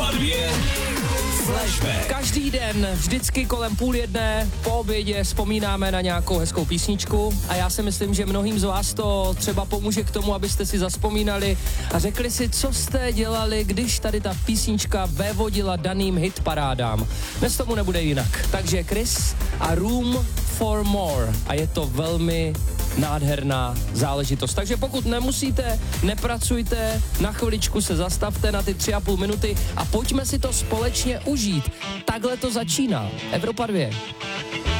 Evropa 2 Flashback. Každý den, vždycky kolem 12:30 po obědě vzpomínáme na nějakou hezkou písničku a já si myslím, že mnohým z vás to třeba pomůže k tomu, abyste si zazpomínali a řekli si, co jste dělali, když tady ta písnička vévodila daným hitparádám. Dnes tomu nebude jinak. Takže Chris a Room for More a je to velmi nádherná záležitost. Takže pokud nemusíte, nepracujte, na chviličku se zastavte na ty 3,5 minuty a pojďme si to společně užít. Takhle to začíná. Evropa 2.